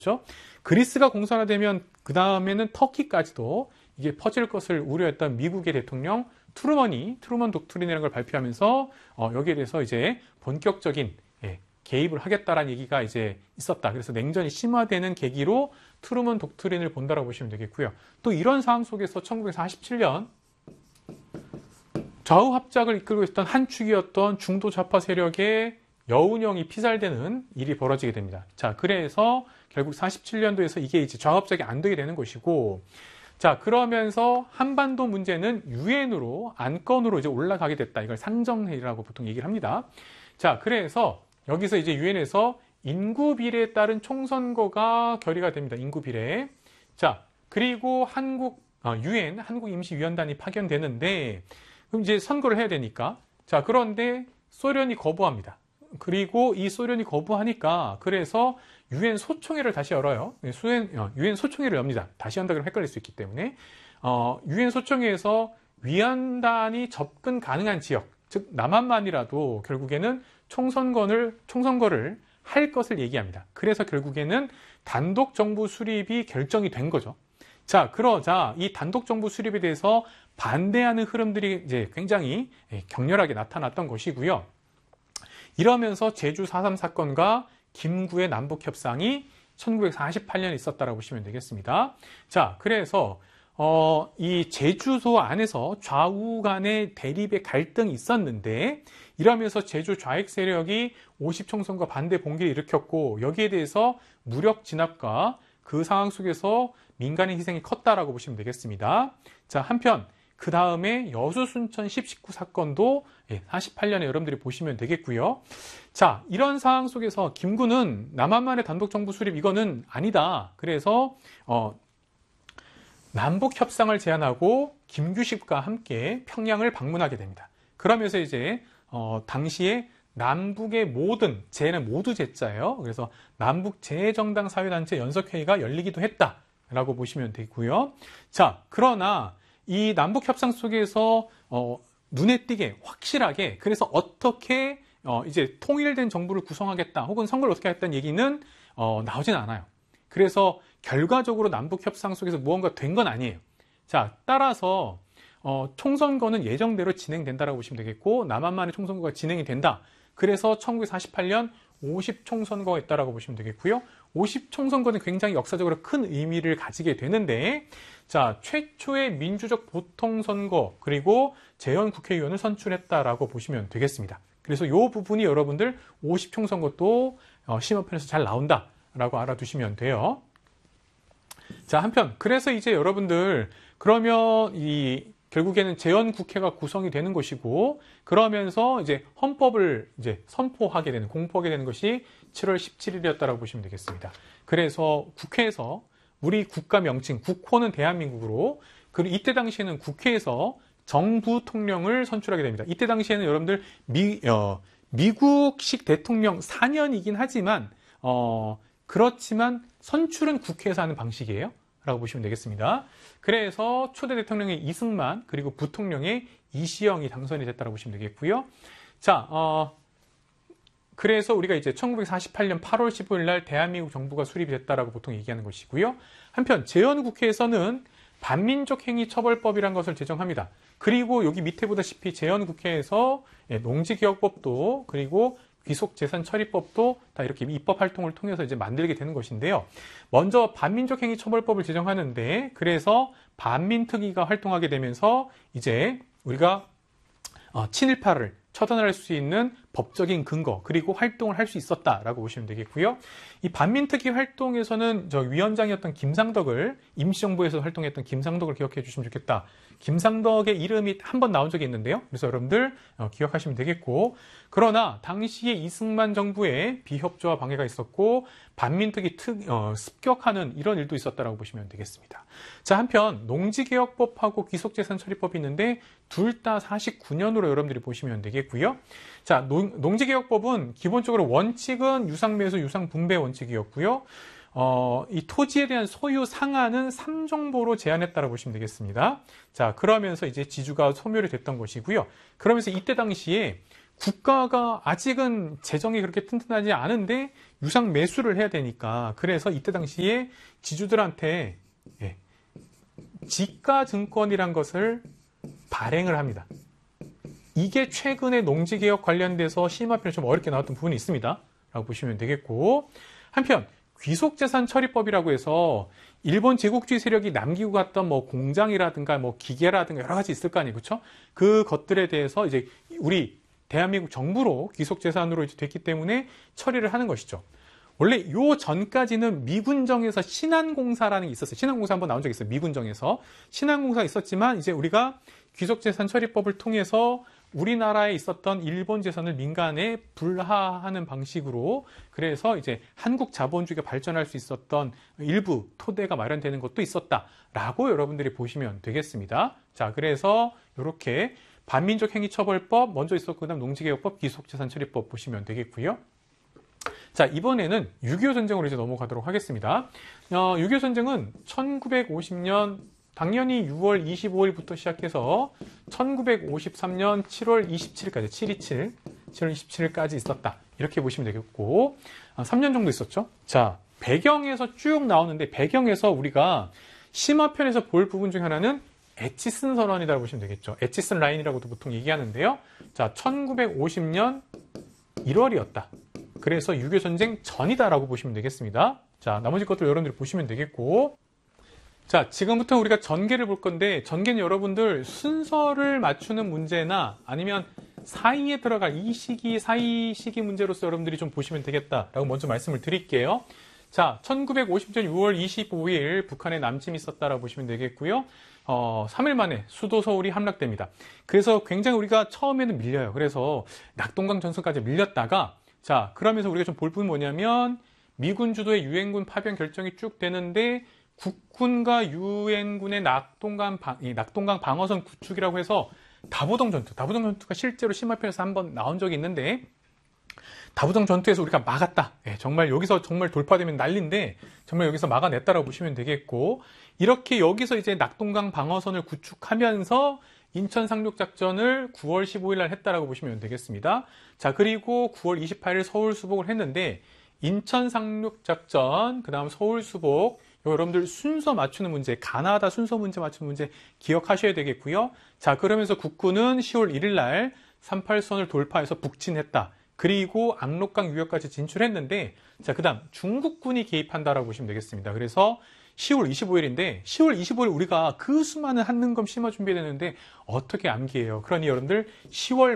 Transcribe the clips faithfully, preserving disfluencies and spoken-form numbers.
그렇죠? 그리스가 공산화되면 그 다음에는 터키까지도 이게 퍼질 것을 우려했던 미국의 대통령 트루먼이 트루먼 독트린이라는 걸 발표하면서 어, 여기에 대해서 이제 본격적인 예, 개입을 하겠다라는 얘기가 이제 있었다. 그래서 냉전이 심화되는 계기로 트루먼 독트린을 본다라고 보시면 되겠고요. 또 이런 상황 속에서 천구백사십칠 년 좌우 합작을 이끌고 있었던 한 축이었던 중도 좌파 세력의 여운형이 피살되는 일이 벌어지게 됩니다. 자, 그래서 결국 사십칠 년도에서 이게 이제 좌우 합작이 안 되게 되는 것이고, 자, 그러면서 한반도 문제는 유엔으로 안건으로 이제 올라가게 됐다. 이걸 상정회의라고 보통 얘기를 합니다. 자, 그래서 여기서 이제 유엔에서 인구 비례에 따른 총선거가 결의가 됩니다. 인구 비례. 자, 그리고 한국 어, 유엔 한국임시위원단이 파견되는데, 그럼 이제 선거를 해야 되니까. 자, 그런데 소련이 거부합니다. 그리고 이 소련이 거부하니까 그래서 유엔 소총회를 다시 열어요. 유엔 소총회를 엽니다. 다시 한다 그러면 헷갈릴 수 있기 때문에 어, 유엔 소총회에서 위원단이 접근 가능한 지역, 즉 남한만이라도 결국에는 총선거를 총선거를 할 것을 얘기합니다. 그래서 결국에는 단독 정부 수립이 결정이 된 거죠. 자, 그러자 이 단독 정부 수립에 대해서 반대하는 흐름들이 이제 굉장히 격렬하게 나타났던 것이고요. 이러면서 제주 사 삼 사건과 김구의 남북협상이 천구백사십팔 년에 있었다라고 보시면 되겠습니다. 자, 그래서 어, 이 제주도 안에서 좌우 간의 대립의 갈등이 있었는데 이러면서 제주 좌익 세력이 오십 총선과 반대 봉기를 일으켰고 여기에 대해서 무력 진압과 그 상황 속에서 민간인 희생이 컸다라고 보시면 되겠습니다. 자, 한편 그 다음에 여수 순천 십 식구 사건도 사십팔 년에 여러분들이 보시면 되겠고요. 자, 이런 상황 속에서 김구는 남한만의 단독정부 수립 이거는 아니다. 그래서 어, 남북협상을 제안하고 김규식과 함께 평양을 방문하게 됩니다. 그러면서 이제 어, 당시에 남북의 모든, 재는 모두 재자예요. 그래서 남북재정당 사회단체 연석회의가 열리기도 했다라고 보시면 되고요. 자, 그러나 이 남북협상 속에서 어, 눈에 띄게 확실하게 그래서 어떻게 어, 이제 통일된 정부를 구성하겠다 혹은 선거를 어떻게 하겠다는 얘기는 어, 나오진 않아요. 그래서 결과적으로 남북협상 속에서 무언가 된 건 아니에요. 자, 따라서 어, 총선거는 예정대로 진행된다라고 보시면 되겠고 남한만의 총선거가 진행이 된다. 그래서 천구백사십팔 년 오십 총선거가 있다라고 보시면 되겠고요. 오십 총선거는 굉장히 역사적으로 큰 의미를 가지게 되는데 자, 최초의 민주적 보통선거 그리고 재연 국회의원을 선출했다라고 보시면 되겠습니다. 그래서 이 부분이 여러분들 오십 총선거도 어, 시험편에서 잘 나온다라고 알아두시면 돼요. 자, 한편 그래서 이제 여러분들 그러면 이 결국에는 재연 국회가 구성이 되는 것이고 그러면서 이제 헌법을 이제 선포하게 되는 공포하게 되는 것이 칠월 십칠일이었다라고 보시면 되겠습니다. 그래서 국회에서 우리 국가 명칭 국호는 대한민국으로 그리고 이때 당시에는 국회에서 정부 통령을 선출하게 됩니다. 이때 당시에는 여러분들 미, 어, 미국식 대통령 사 년이긴 하지만 어, 그렇지만 선출은 국회에서 하는 방식이에요. 라고 보시면 되겠습니다. 그래서 초대 대통령의 이승만 그리고 부통령의 이시영이 당선이 됐다고 보시면 되겠고요. 자, 어, 그래서 우리가 이제 천구백사십팔 년 팔월 십오일 날 대한민국 정부가 수립이 됐다라고 보통 얘기하는 것이고요. 한편 재헌국회에서는 반민족 행위 처벌법이라는 것을 제정합니다. 그리고 여기 밑에 보다시피 재헌국회에서 농지개혁법도 그리고 귀속재산처리법도 다 이렇게 입법 활동을 통해서 이제 만들게 되는 것인데요. 먼저 반민족행위 처벌법을 제정하는데 그래서 반민특위가 활동하게 되면서 이제 우리가 친일파를 처단할 수 있는 법적인 근거 그리고 활동을 할 수 있었다라고 보시면 되겠고요. 이 반민특위 활동에서는 저 위원장이었던 김상덕을 임시정부에서 활동했던 김상덕을 기억해 주시면 좋겠다. 김상덕의 이름이 한 번 나온 적이 있는데요. 그래서 여러분들 기억하시면 되겠고 그러나 당시에 이승만 정부에 비협조와 방해가 있었고 반민특위 특, 어, 습격하는 이런 일도 있었다라고 보시면 되겠습니다. 자, 한편 농지개혁법하고 귀속재산처리법이 있는데 둘 다 사십구 년으로 여러분들이 보시면 되겠고요. 자, 농, 농지개혁법은 기본적으로 원칙은 유상매수, 유상분배 원칙이었고요. 어, 이 토지에 대한 소유 상한은 삼 정보로 제한했다고 보시면 되겠습니다. 자, 그러면서 이제 지주가 소멸이 됐던 것이고요. 그러면서 이때 당시에 국가가 아직은 재정이 그렇게 튼튼하지 않은데 유상 매수를 해야 되니까, 그래서 이때 당시에 지주들한테 예, 지가증권이란 것을 발행을 합니다. 이게 최근에 농지개혁 관련돼서 심화편에 좀 어렵게 나왔던 부분이 있습니다 라고 보시면 되겠고, 한편 귀속재산 처리법이라고 해서 일본 제국주의 세력이 남기고 갔던 뭐 공장이라든가 뭐 기계라든가 여러 가지 있을 거 아니에요, 그렇죠? 그 것들에 대해서 이제 우리 대한민국 정부로 귀속재산으로 이제 됐기 때문에 처리를 하는 것이죠. 원래 요 전까지는 미군정에서 신한공사라는 게 있었어요. 신한공사 한번 나온 적이 있어요. 미군정에서 신한공사 있었지만, 이제 우리가 귀속재산 처리법을 통해서 우리나라에 있었던 일본 재산을 민간에 불하하는 방식으로, 그래서 이제 한국 자본주의가 발전할 수 있었던 일부 토대가 마련되는 것도 있었다라고 여러분들이 보시면 되겠습니다. 자, 그래서 이렇게 반민족 행위처벌법 먼저 있었고, 그다음 농지개혁법, 귀속재산처리법 보시면 되겠고요. 자, 이번에는 육이오 전쟁으로 이제 넘어가도록 하겠습니다. 어, 육이오 전쟁은 천구백오십 년 당연히 유월 이십오일부터 시작해서 천구백오십삼 년 칠월 이십칠일까지, 칠이칠, 칠월 이십칠일까지 있었다. 이렇게 보시면 되겠고, 아, 삼 년 정도 있었죠. 자, 배경에서 쭉 나오는데, 배경에서 우리가 심화편에서 볼 부분 중 하나는 에치슨 선언이라고 보시면 되겠죠. 에치슨 라인이라고도 보통 얘기하는데요. 자, 천구백오십 년 일월이었다. 그래서 육이오 전쟁 전이다라고 보시면 되겠습니다. 자, 나머지 것들 여러분들이 보시면 되겠고, 자, 지금부터 우리가 전개를 볼 건데, 전개는 여러분들 순서를 맞추는 문제나 아니면 사이에 들어갈 이 시기, 사이 시기 문제로서 여러분들이 좀 보시면 되겠다라고 먼저 말씀을 드릴게요. 자, 천구백오십 년 유월 이십오일 북한에 남침이 있었다라고 보시면 되겠고요. 어, 삼 일 만에 수도 서울이 함락됩니다. 그래서 굉장히 우리가 처음에는 밀려요. 그래서 낙동강 전선까지 밀렸다가, 자, 그러면서 우리가 좀 볼 부분이 뭐냐면, 미군 주도의 유엔군 파병 결정이 쭉 되는데, 국군과 유엔군의 낙동강, 방, 이 낙동강 방어선 구축이라고 해서 다보동 전투, 다보동 전투가 실제로 심화편에서 한번 나온 적이 있는데, 다보동 전투에서 우리가 막았다. 예, 정말 여기서 정말 돌파되면 난리인데, 정말 여기서 막아냈다라고 보시면 되겠고, 이렇게 여기서 이제 낙동강 방어선을 구축하면서 인천 상륙작전을 구월 십오일 날 했다라고 보시면 되겠습니다. 자, 그리고 구월 이십팔일 서울 수복을 했는데, 인천 상륙작전, 그 다음 서울 수복, 여러분들 순서 맞추는 문제, 가나다 순서 문제 맞추는 문제 기억하셔야 되겠고요. 자, 그러면서 국군은 시월 일일 날 삼팔선을 돌파해서 북진했다. 그리고 압록강 유역까지 진출했는데, 자, 그 다음 중국군이 개입한다라고 보시면 되겠습니다. 그래서 시월 이십오일인데, 시월 이십오일 우리가 그 수많은 한능검 심화 준비되는데 어떻게 암기해요? 그러니 여러분들 시월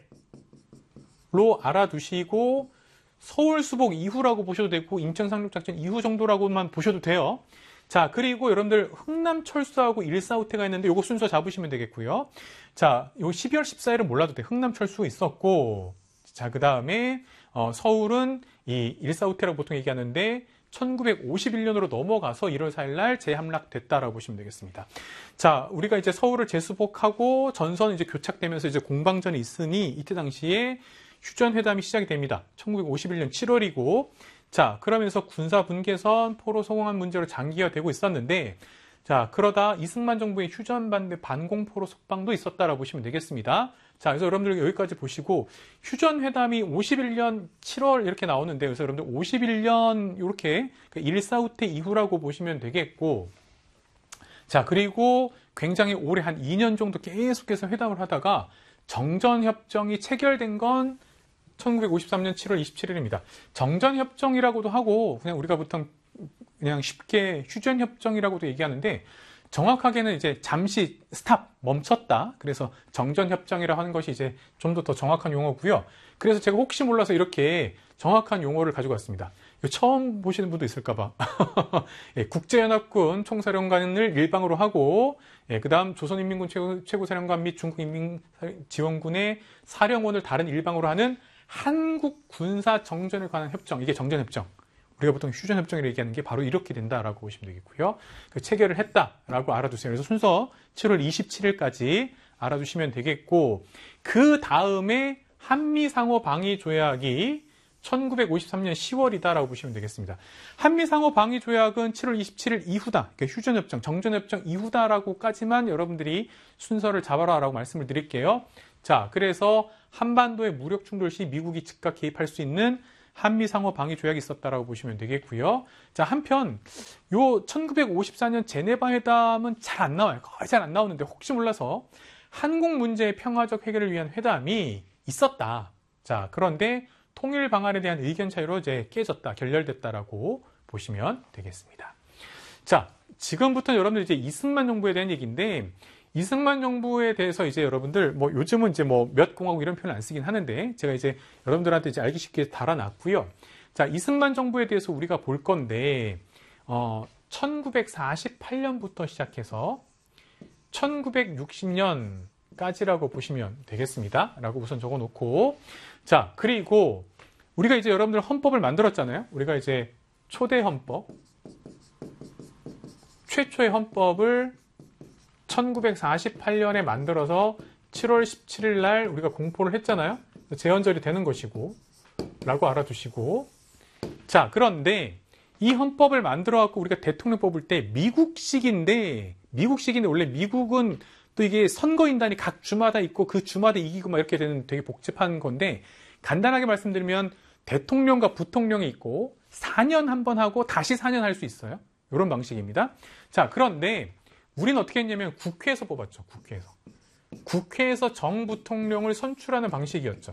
말로 알아두시고, 서울 수복 이후라고 보셔도 되고, 인천 상륙작전 이후 정도라고만 보셔도 돼요. 자, 그리고 여러분들 흥남 철수하고 일사후퇴가 있는데 요거 순서 잡으시면 되겠고요. 자, 요 십이월 십사일은 몰라도 돼. 흥남 철수 있었고, 자, 그 다음에 어, 서울은 이 일사후퇴라고 보통 얘기하는데 천구백오십일 년으로 넘어가서 일월 사일 날 재함락됐다라고 보시면 되겠습니다. 자, 우리가 이제 서울을 재수복하고 전선 이제 교착되면서 이제 공방전이 있으니 이때 당시에 휴전회담이 시작이 됩니다. 천구백오십일 년 칠월이고, 자, 그러면서 군사분계선, 포로 성공한 문제로 장기화되고 있었는데, 자, 그러다 이승만 정부의 휴전 반대 반공포로 속방도 있었다라고 보시면 되겠습니다. 자, 그래서 여러분들 여기까지 보시고, 휴전회담이 오십일 년 칠월 이렇게 나오는데, 그래서 여러분들 오십일 년 이렇게 일사후퇴 이후라고 보시면 되겠고, 자, 그리고 굉장히 오래 한 이 년 정도 계속해서 회담을 하다가 정전협정이 체결된 건 천구백오십삼 년 칠월 이십칠일입니다. 정전협정이라고도 하고, 그냥 우리가 보통 그냥 쉽게 휴전협정이라고도 얘기하는데, 정확하게는 이제 잠시 스탑, 멈췄다. 그래서 정전협정이라고 하는 것이 이제 좀 더 더 정확한 용어고요. 그래서 제가 혹시 몰라서 이렇게 정확한 용어를 가지고 왔습니다. 이거 처음 보시는 분도 있을까봐. 예, 국제연합군 총사령관을 일방으로 하고, 예, 그 다음 조선인민군 최고, 최고사령관 및 중국인민지원군의 사령원을 다른 일방으로 하는 한국 군사 정전에 관한 협정, 이게 정전협정. 우리가 보통 휴전협정이라고 얘기하는 게 바로 이렇게 된다라고 보시면 되겠고요. 그 체결을 했다라고 알아두세요. 그래서 순서 칠월 이십칠일까지 알아두시면 되겠고, 그 다음에 한미상호 방위 조약이 천구백오십삼 년 시월이다라고 보시면 되겠습니다. 한미상호방위조약은 칠월 이십칠일 이후다. 그러니까 휴전협정, 정전협정 이후다라고까지만 여러분들이 순서를 잡아라라고 말씀을 드릴게요. 자, 그래서 한반도의 무력 충돌 시 미국이 즉각 개입할 수 있는 한미상호방위조약이 있었다라고 보시면 되겠고요. 자, 한편 요 천구백오십사 년 제네바 회담은 잘 안 나와요. 거의 잘 안 나오는데 혹시 몰라서 한국 문제의 평화적 해결을 위한 회담이 있었다. 자, 그런데 통일 방안에 대한 의견 차이로 이제 깨졌다, 결렬됐다라고 보시면 되겠습니다. 자, 지금부터 여러분들 이제 이승만 정부에 대한 얘기인데, 이승만 정부에 대해서 이제 여러분들 뭐 요즘은 이제 뭐 몇 공화국 이런 표현을 안 쓰긴 하는데, 제가 이제 여러분들한테 이제 알기 쉽게 달아놨고요. 자, 이승만 정부에 대해서 우리가 볼 건데, 어, 천구백사십팔 년부터 시작해서 천구백육십 년까지라고 보시면 되겠습니다. 라고 우선 적어 놓고, 자, 그리고 우리가 이제 여러분들 헌법을 만들었잖아요. 우리가 이제 초대 헌법, 최초의 헌법을 천구백사십팔 년에 만들어서 칠월 십칠일 날 우리가 공포를 했잖아요. 재헌절이 되는 것이고, 라고 알아두시고. 자, 그런데 이 헌법을 만들어 갖고 우리가 대통령 뽑을 때 미국식인데, 미국식인데 원래 미국은 또 이게 선거인단이 각 주마다 있고 그 주마다 이기고 막 이렇게 되는 되게 복잡한 건데, 간단하게 말씀드리면 대통령과 부통령이 있고 사 년 한 번 하고 다시 사 년 할 수 있어요. 이런 방식입니다. 자, 그런데 우리는 어떻게 했냐면 국회에서 뽑았죠. 국회에서. 국회에서 정부통령을 선출하는 방식이었죠.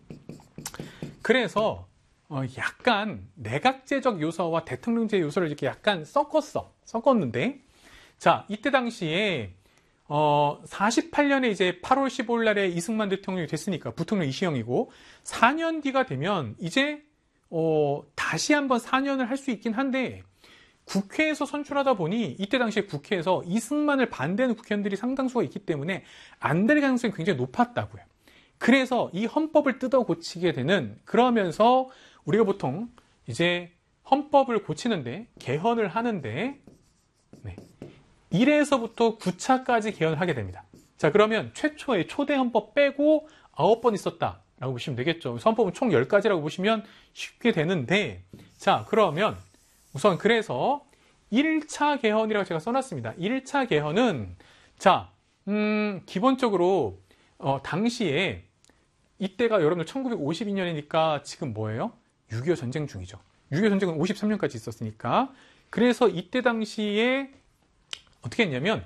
그래서 어 약간 내각제적 요소와 대통령제 요소를 이렇게 약간 섞었어. 섞었는데, 자, 이때 당시에 어, 사십팔 년에 이제 팔월 십오일 날에 이승만 대통령이 됐으니까 부통령 이시영이고, 사 년 뒤가 되면 이제, 어, 다시 한번 사 년을 할 수 있긴 한데, 국회에서 선출하다 보니 이때 당시에 국회에서 이승만을 반대하는 국회의원들이 상당수가 있기 때문에 안 될 가능성이 굉장히 높았다고요. 그래서 이 헌법을 뜯어 고치게 되는, 그러면서 우리가 보통 이제 헌법을 고치는데, 개헌을 하는데, 네. 일 회에서부터 구 차까지 개헌을 하게 됩니다. 자, 그러면 최초의 초대 헌법 빼고 아홉 번 있었다라고 보시면 되겠죠. 그래서 헌법은 총 열 가지라고 보시면 쉽게 되는데, 자, 그러면 우선 그래서 일 차 개헌이라고 제가 써놨습니다. 일 차 개헌은, 자, 음, 기본적으로 어, 당시에 이때가 여러분들 천구백오십이 년이니까 지금 뭐예요? 육이오 전쟁 중이죠. 육이오 전쟁은 오십삼 년까지 있었으니까. 그래서 이때 당시에 어떻게 했냐면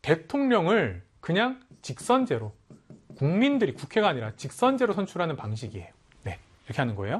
대통령을 그냥 직선제로, 국민들이, 국회가 아니라 직선제로 선출하는 방식이에요. 네, 이렇게 하는 거예요.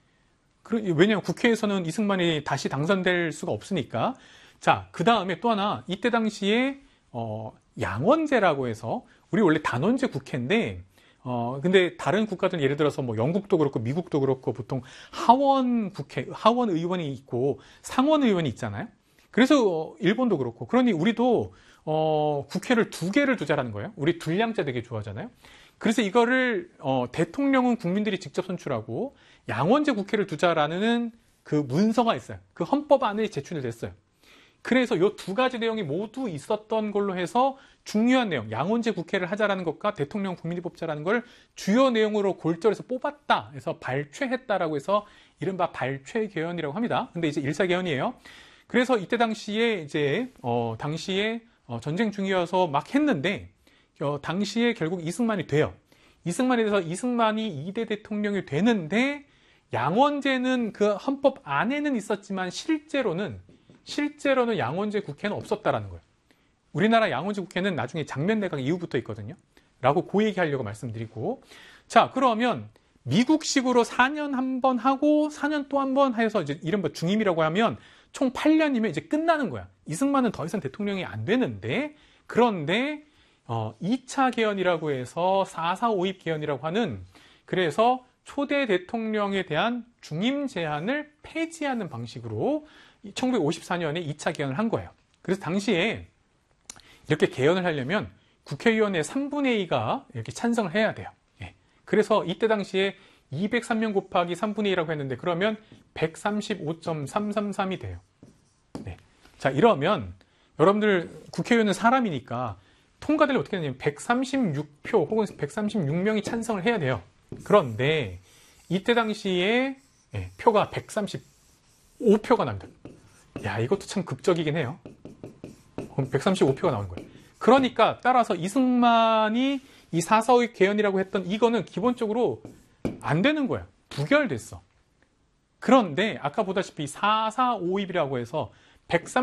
왜냐하면 국회에서는 이승만이 다시 당선될 수가 없으니까. 자, 그 다음에 또 하나, 이때 당시에 어, 양원제라고 해서, 우리 원래 단원제 국회인데, 어, 근데 다른 국가들은 예를 들어서 뭐 영국도 그렇고 미국도 그렇고 보통 하원 국회, 하원 의원이 있고 상원 의원이 있잖아요. 그래서 일본도 그렇고, 그러니 우리도 어, 국회를 두 개를 두자라는 거예요. 우리 둘량제 되게 좋아하잖아요. 그래서 이거를 어, 대통령은 국민들이 직접 선출하고 양원제 국회를 두자라는 그 문서가 있어요. 그 헌법안이 제출됐어요. 그래서 이 두 가지 내용이 모두 있었던 걸로 해서 중요한 내용, 양원제 국회를 하자라는 것과 대통령 국민이 뽑자라는 걸 주요 내용으로 골절해서 뽑았다. 그래서 발췌했다라고 해서 이른바 발췌 개헌이라고 합니다. 근데 이제 일 차 개헌이에요. 그래서 이때 당시에 이제 어 당시에 어 전쟁 중이어서 막 했는데 어 당시에 결국 이승만이 돼요. 이승만에 대해서 이승만이 이 대 대통령이 되는데, 양원제는 그 헌법 안에는 있었지만 실제로는 실제로는 양원제 국회는 없었다라는 거예요. 우리나라 양원제 국회는 나중에 장면내각 이후부터 있거든요. 라고 그 얘기하려고 말씀드리고, 자, 그러면 미국식으로 사 년 한 번 하고 사 년 또 한 번 해서 이제 이른바 중임이라고 하면 총 팔 년이면 이제 끝나는 거야. 이승만은 더 이상 대통령이 안 되는데, 그런데 어, 이 차 개헌이라고 해서 사 사 오입 개헌이라고 하는, 그래서 초대 대통령에 대한 중임 제한을 폐지하는 방식으로 천구백오십사 년에 이 차 개헌을 한 거예요. 그래서 당시에 이렇게 개헌을 하려면 국회의원의 삼분의 이가 이렇게 찬성을 해야 돼요. 예. 그래서 이때 당시에 이백삼 명 곱하기 삼분의 이라고 했는데, 그러면 백삼십오 점 삼삼삼이 돼요. 네. 자, 이러면 여러분들 국회의원은 사람이니까 통과되려면 어떻게 되냐면 백삼십육 표 혹은 백삼십육 명이 찬성을 해야 돼요. 그런데 이때 당시에 예, 표가 백삼십오 표가 납니다. 야, 이것도 참 극적이긴 해요. 백삼십오 표가 나오는 거예요. 그러니까 따라서 이승만이 이 사사오입 개헌이라고 했던 이거는 기본적으로 안 되는 거야. 부결됐어. 그런데 아까 보다시피 사사오입이라고 해서 백삼